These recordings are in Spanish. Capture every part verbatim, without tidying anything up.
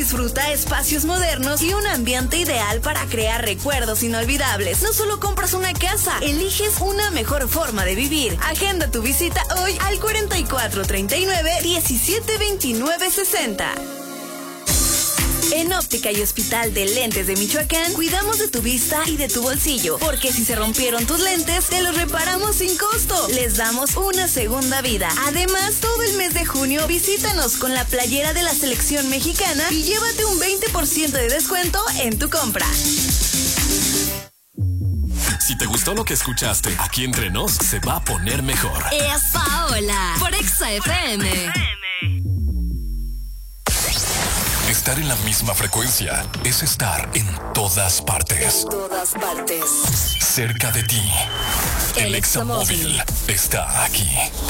Disfruta espacios modernos y un ambiente ideal para crear recuerdos inolvidables. No solo compras una casa, eliges una mejor forma de vivir. Agenda tu visita hoy al cuarenta y cuatro treinta y nueve diecisiete veintinueve sesenta. En Óptica y Hospital de Lentes de Michoacán, cuidamos de tu vista y de tu bolsillo, porque si se rompieron tus lentes, te los reparamos sin costo. Les damos una segunda vida. Además, todo el mes de junio, visítanos con la playera de la selección mexicana y llévate un veinte por ciento de descuento en tu compra. Si te gustó lo que escuchaste, aquí entre nos se va a poner mejor. Es Paola, por Exa F M. Estar en la misma frecuencia es estar en todas partes. En todas partes. Cerca de ti. El, El Exa Móvil está aquí.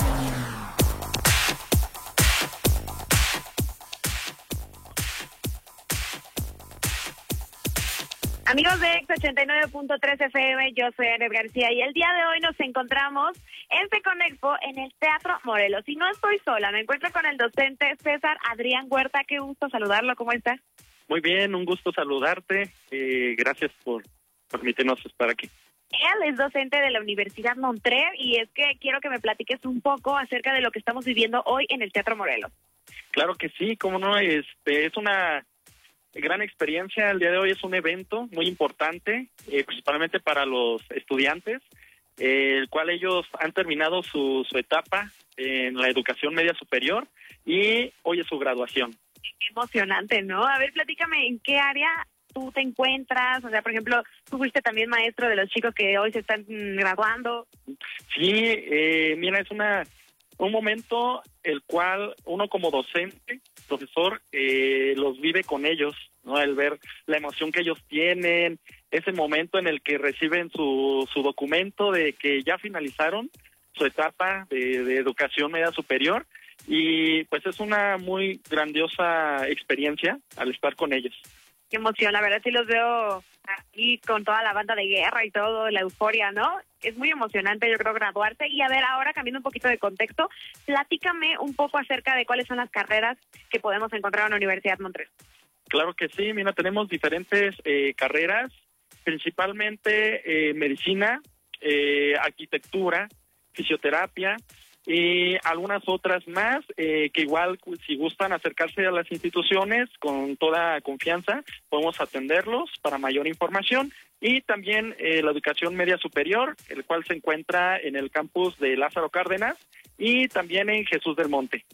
Amigos de Exa ochenta y nueve punto tres F M, yo soy Anet García y el día de hoy nos encontramos en FECONEXPO en el Teatro Morelos. Y no estoy sola, me encuentro con el docente César Adrián Huerta. Qué gusto saludarlo, ¿cómo está? Muy bien, un gusto saludarte. Eh, gracias por permitirnos estar aquí. Él es docente de la Universidad Montrer y es que quiero que me platiques un poco acerca de lo que estamos viviendo hoy en el Teatro Morelos. Claro que sí, cómo no, este, es una gran experiencia. El día de hoy es un evento muy importante, eh, principalmente para los estudiantes, eh, el cual ellos han terminado su, su etapa en la educación media superior y hoy es su graduación. Qué emocionante, ¿no? A ver, platícame, ¿en qué área tú te encuentras? O sea, por ejemplo, tú fuiste también maestro de los chicos que hoy se están graduando. Sí, eh, mira, es una un momento el cual uno como docente, profesor, eh, los vive con ellos, ¿no? El ver la emoción que ellos tienen, ese momento en el que reciben su, su documento de que ya finalizaron su etapa de, de educación media superior, y pues es una muy grandiosa experiencia al estar con ellos. Qué emoción, la verdad sí los veo aquí con toda la banda de guerra y todo, la euforia, ¿no? Es muy emocionante, yo creo, graduarse. Y a ver, ahora cambiando un poquito de contexto, platícame un poco acerca de cuáles son las carreras que podemos encontrar en la Universidad Montrer. Claro que sí, mira, tenemos diferentes eh, carreras, principalmente eh, medicina, eh, arquitectura, fisioterapia y algunas otras más eh, que igual si gustan acercarse a las instituciones con toda confianza podemos atenderlos para mayor información, y también eh, la educación media superior, el cual se encuentra en el campus de Lázaro Cárdenas y también en Jesús del Monte.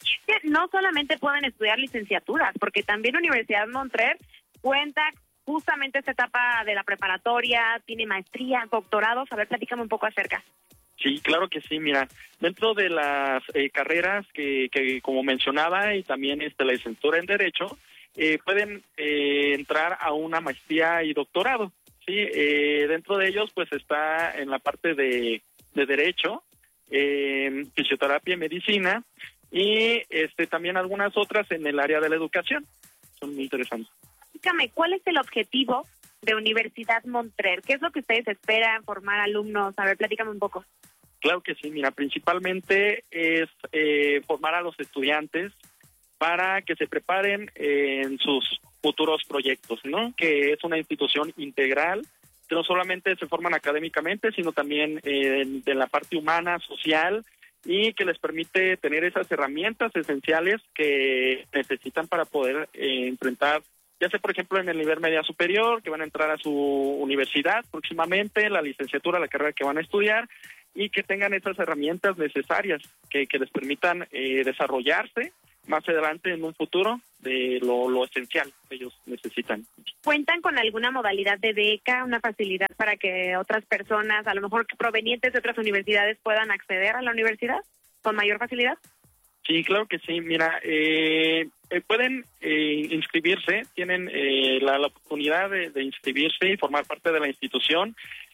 No solamente pueden estudiar licenciaturas, porque también Universidad Montrer cuenta justamente esta etapa de la preparatoria, tiene maestría, doctorados. A ver, platícame un poco acerca. Sí, claro que sí, mira, dentro de las eh, carreras que, que como mencionaba y también este, la licenciatura en Derecho, eh, pueden eh, entrar a una maestría y doctorado, ¿sí? Eh, dentro de ellos pues está en la parte de, de Derecho, eh, fisioterapia y medicina, y este también algunas otras en el área de la educación, son muy interesantes. Dígame, ¿cuál es el objetivo de Universidad Montrer? ¿Qué es lo que ustedes esperan formar alumnos? A ver, platícame un poco. Claro que sí, mira, principalmente es eh, formar a los estudiantes para que se preparen eh, en sus futuros proyectos, ¿no? Que es una institución integral, que no solamente se forman académicamente, sino también eh, en, en la parte humana, social, y que les permite tener esas herramientas esenciales que necesitan para poder eh, enfrentar, ya sea por ejemplo en el nivel media superior, que van a entrar a su universidad próximamente, la licenciatura, la carrera que van a estudiar, y que tengan esas herramientas necesarias que, que les permitan eh, desarrollarse más adelante en un futuro de lo, lo esencial que ellos necesitan. ¿Cuentan con alguna modalidad de beca, una facilidad para que otras personas, a lo mejor provenientes de otras universidades, puedan acceder a la universidad con mayor facilidad? Sí, claro que sí. Mira, eh, eh, pueden eh, inscribirse, tienen eh, la, la oportunidad de, de inscribirse y formar parte de la institución.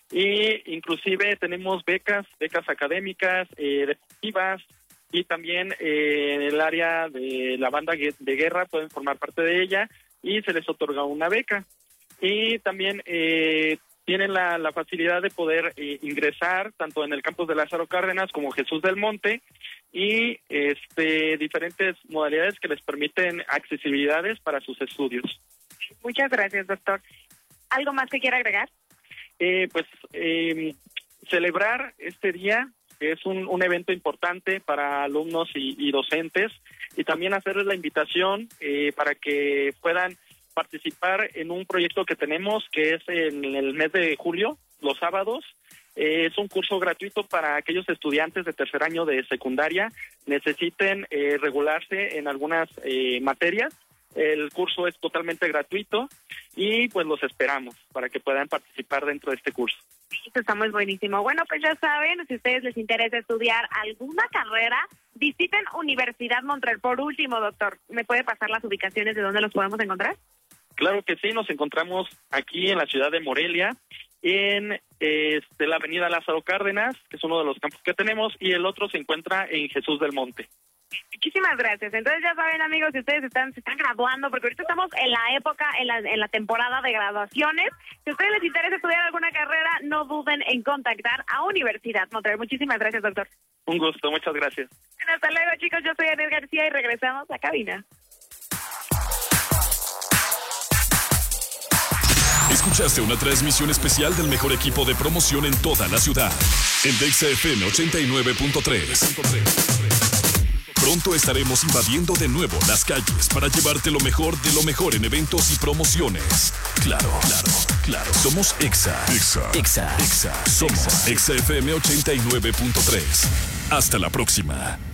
Y inclusive tenemos becas, becas académicas, eh, deportivas, y también eh, en el área de la banda de guerra pueden formar parte de ella y se les otorga una beca. Y también eh, tienen la, la facilidad de poder eh, ingresar tanto en el campus de Lázaro Cárdenas como Jesús del Monte, y este diferentes modalidades que les permiten accesibilidades para sus estudios. Muchas gracias, doctor. ¿Algo más que quiera agregar? Eh, pues eh, celebrar este día, que es un, un evento importante para alumnos y, y docentes, y también hacerles la invitación eh, para que puedan participar en un proyecto que tenemos, que es en el mes de julio, los sábados. Eh, es un curso gratuito para aquellos estudiantes de tercer año de secundaria necesiten eh, regularse en algunas eh, materias. El curso es totalmente gratuito y pues los esperamos para que puedan participar dentro de este curso. Esto está muy buenísimo. Bueno, pues ya saben, si a ustedes les interesa estudiar alguna carrera, visiten Universidad Montreal. Por último, doctor, ¿me puede pasar las ubicaciones de dónde los podemos encontrar? Claro que sí, nos encontramos aquí en la ciudad de Morelia, en este, la avenida Lázaro Cárdenas, que es uno de los campus que tenemos, y el otro se encuentra en Jesús del Monte. Muchísimas gracias. Entonces ya saben, amigos, si ustedes están se están graduando, porque ahorita estamos en la época, en la, en la temporada de graduaciones. Si a ustedes les interesa estudiar alguna carrera, no duden en contactar a Universidad Montreal. Muchísimas gracias, doctor. Un gusto, muchas gracias. Bueno, hasta luego, chicos. Yo soy Anet García y regresamos a cabina. Escuchaste una transmisión especial del mejor equipo de promoción en toda la ciudad. En Dexa F M ochenta y nueve punto tres. Pronto estaremos invadiendo de nuevo las calles para llevarte lo mejor de lo mejor en eventos y promociones. Claro, claro, claro. Somos Exa. Exa. Exa. Exa. Somos Exa F M ochenta y nueve punto tres. Hasta la próxima.